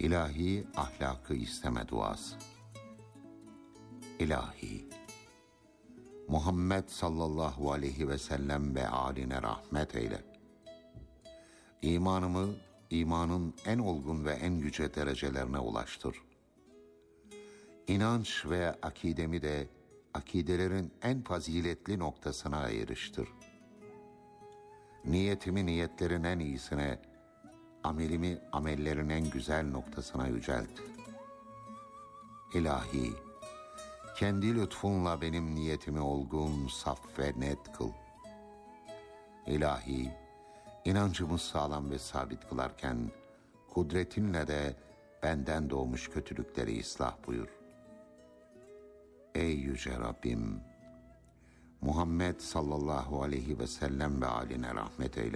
İlahi ahlakı isteme duası. İlahi, Muhammed sallallahu aleyhi ve sellem ve âline rahmet eyle. İmanımı imanın en olgun ve en yüce derecelerine ulaştır. İnanç ve akidemi de akidelerin en faziletli noktasına eriştir. Niyetimi niyetlerin en iyisine, amelimi amellerin en güzel noktasına yücelt. İlahi, kendi lütfunla benim niyetimi olgun, saf ve net kıl. İlahi, inancımı sağlam ve sabit kılarken, kudretinle de benden doğmuş kötülükleri ıslah buyur. Ey yüce Rabbim, Muhammed sallallahu aleyhi ve sellem ve âline rahmet eyle.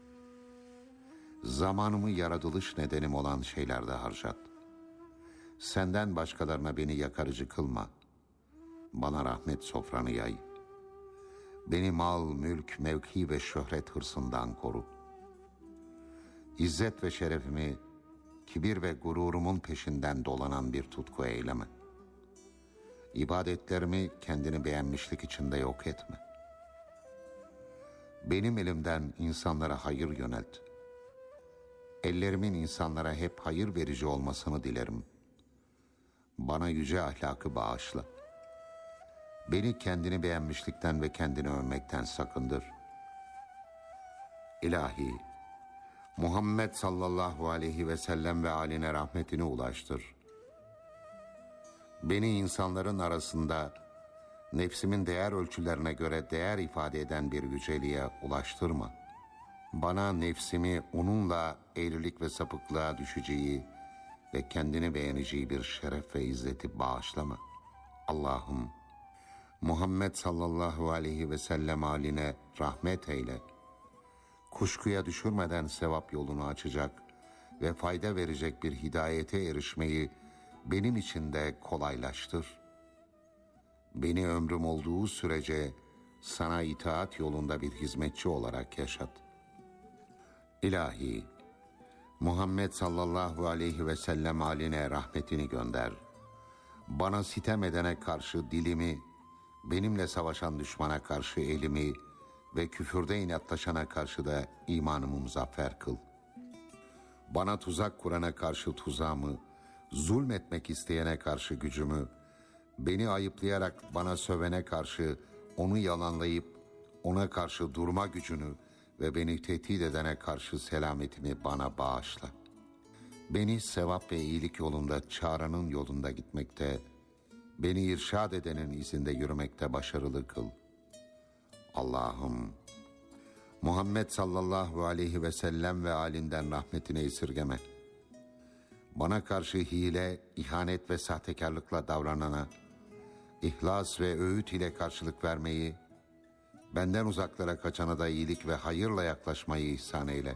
Zamanımı yaratılış nedenim olan şeylerde harcat. Senden başkalarına beni yakarıcı kılma. Bana rahmet sofranı yay. Beni mal, mülk, mevki ve şöhret hırsından koru. İzzet ve şerefimi, kibir ve gururumun peşinden dolanan bir tutku eyleme. İbadetlerimi kendini beğenmişlik içinde yok etme. Benim elimden insanlara hayır yönelt. Ellerimin insanlara hep hayır verici olmasını dilerim. Bana yüce ahlakı bağışla. Beni kendini beğenmişlikten ve kendini övmekten sakındır. İlahi, Muhammed sallallahu aleyhi ve sellem ve âline rahmetini ulaştır. Beni insanların arasında nefsimin değer ölçülerine göre değer ifade eden bir yüceliğe ulaştırma. Bana nefsimi onunla eğrilik ve sapıklığa düşeceği ve kendini beğeneceği bir şeref ve izzeti bağışlama. Allah'ım, Muhammed sallallahu aleyhi ve sellem haline rahmet eyle. Kuşkuya düşürmeden sevap yolunu açacak ve fayda verecek bir hidayete erişmeyi benim için de kolaylaştır. Beni ömrüm olduğu sürece sana itaat yolunda bir hizmetçi olarak yaşat. İlahi, Muhammed sallallahu aleyhi ve sellem haline rahmetini gönder. Bana sitem edene karşı dilimi, benimle savaşan düşmana karşı elimi ve küfürde inatlaşana karşı da imanımı muzaffer kıl. Bana tuzak kurana karşı tuzağımı, zulmetmek isteyene karşı gücümü, beni ayıplayarak bana sövene karşı onu yalanlayıp ona karşı durma gücünü ve beni tehdit edene karşı selametimi bana bağışla. Beni sevap ve iyilik yolunda çağıranın yolunda gitmekte, beni irşad edenin izinde yürümekte başarılı kıl. Allah'ım, Muhammed sallallahu aleyhi ve sellem ve âlinden rahmetini esirgeme. Bana karşı hile, ihanet ve sahtekarlıkla davranana, ihlas ve öğüt ile karşılık vermeyi, benden uzaklara kaçana da iyilik ve hayırla yaklaşmayı ihsan eyle.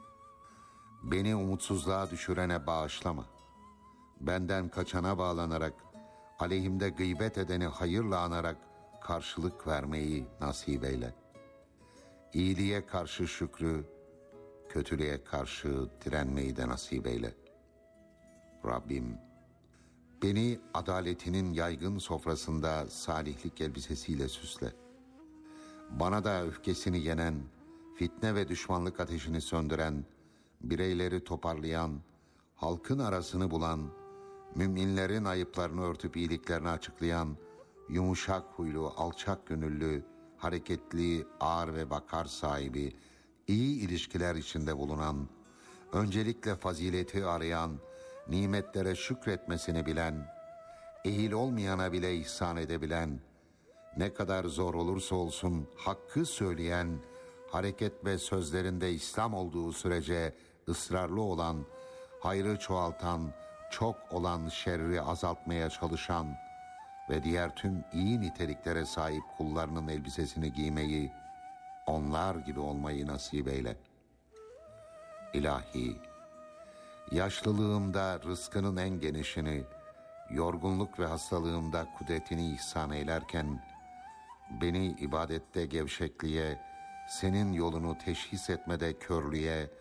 Beni umutsuzluğa düşürene bağışlama. Benden kaçana bağlanarak, aleyhimde gıybet edeni hayırla anarak karşılık vermeyi nasip eyle. İyiliğe karşı şükrü, kötülüğe karşı direnmeyi de nasip eyle. Rabbim, beni adaletinin yaygın sofrasında salihlik elbisesiyle süsle. Bana da öfkesini yenen, fitne ve düşmanlık ateşini söndüren, bireyleri toparlayan, halkın arasını bulan, müminlerin ayıplarını örtüp iyiliklerini açıklayan, yumuşak huylu, alçak gönüllü, hareketli, ağır ve bakar sahibi, iyi ilişkiler içinde bulunan, öncelikle fazileti arayan, nimetlere şükretmesini bilen, ehil olmayana bile ihsan edebilen, ne kadar zor olursa olsun hakkı söyleyen, hareket ve sözlerinde İslam olduğu sürece ısrarlı olan, hayrı çoğaltan, çok olan şerri azaltmaya çalışan ve diğer tüm iyi niteliklere sahip kullarının elbisesini giymeyi, onlar gibi olmayı nasip eyle. İlahi, yaşlılığımda rızkının en genişini, yorgunluk ve hastalığımda kudretini ihsan eylerken, beni ibadette gevşekliğe, senin yolunu teşhis etmede körlüğe,